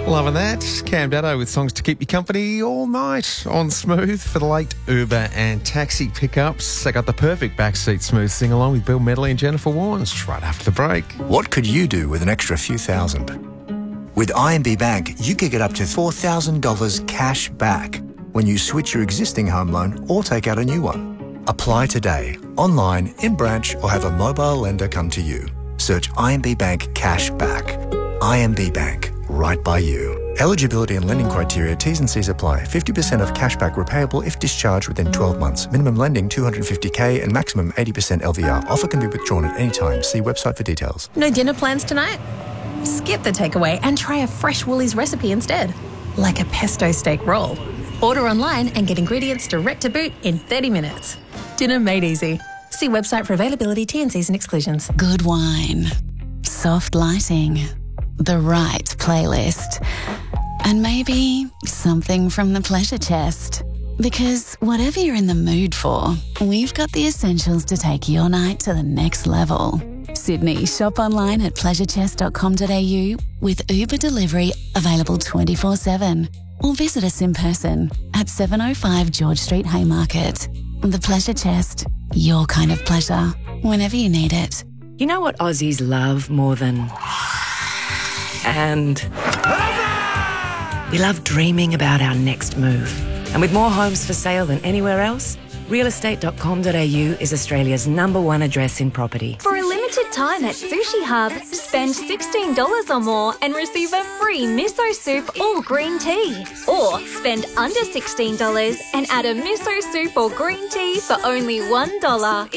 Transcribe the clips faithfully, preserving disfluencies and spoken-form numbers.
Loving that. Cam Daddo with songs to keep you company all night on Smooth for the late Uber and taxi pickups. I got the perfect backseat Smooth sing along with Bill Medley and Jennifer Warnes right after the break. What could you do with an extra few thousand? With I M B Bank, you could get up to four thousand dollars cash back when you switch your existing home loan or take out a new one. Apply today, online, in branch, or have a mobile lender come to you. Search I M B Bank Cash Back. I M B Bank, right by you. Eligibility and lending criteria, T's and C's apply. fifty percent of cashback repayable if discharged within twelve months. Minimum lending two hundred fifty thousand and maximum eighty percent L V R. Offer can be withdrawn at any time. See website for details. No dinner plans tonight? Skip the takeaway and try a fresh Woolies recipe instead, like a pesto steak roll. Order online and get ingredients direct to boot in thirty minutes. Dinner made easy. See website for availability, T and C's and exclusions. Good wine, soft lighting, the right playlist, and maybe something from the pleasure chest. Because whatever you're in the mood for, we've got the essentials to take your night to the next level. Sydney, shop online at pleasure chest dot com dot a u with Uber delivery available twenty-four seven. Or visit us in person at seven oh five George Street Haymarket. The Pleasure Chest, your kind of pleasure, whenever you need it. You know what Aussies love more than... And... we love dreaming about our next move. And with more homes for sale than anywhere else, real estate dot com dot a u is Australia's number one address in property. For a limited time at Sushi Hub, spend sixteen dollars or more and receive a free miso soup or green tea. Or spend under sixteen dollars and add a miso soup or green tea for only one dollar.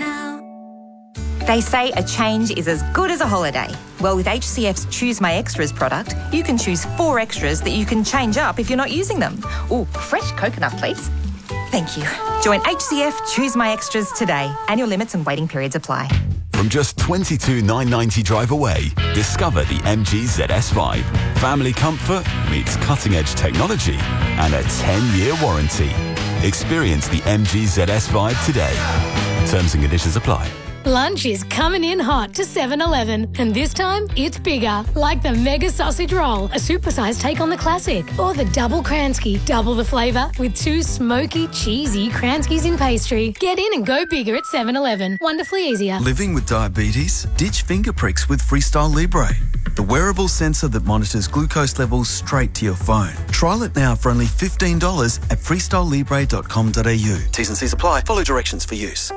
They say a change is as good as a holiday. Well, with H C F's Choose My Extras product, you can choose four extras that you can change up if you're not using them. Ooh, fresh coconut, please. Thank you. Join H C F Choose My Extras today. Annual limits and waiting periods apply. From just twenty-two thousand nine hundred ninety drive away, discover the M G Z S Vibe. Family comfort meets cutting-edge technology and a ten-year warranty. Experience the M G Z S Vibe today. Terms and conditions apply. Lunch is coming in hot to seven eleven, and this time it's bigger, like the Mega Sausage Roll, a supersized take on the classic, or the Double Kransky, double the flavour with two smoky, cheesy Kranskys in pastry. Get in and go bigger at seven eleven. Wonderfully easier. Living with diabetes? Ditch finger pricks with Freestyle Libre, the wearable sensor that monitors glucose levels straight to your phone. Trial it now for only fifteen dollars at freestyle libre dot com dot a u. T's and C's apply. Follow directions for use.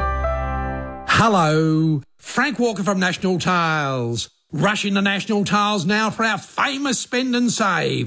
Hello, Frank Walker from National Tiles. Rushing to National Tiles now for our famous spend and save.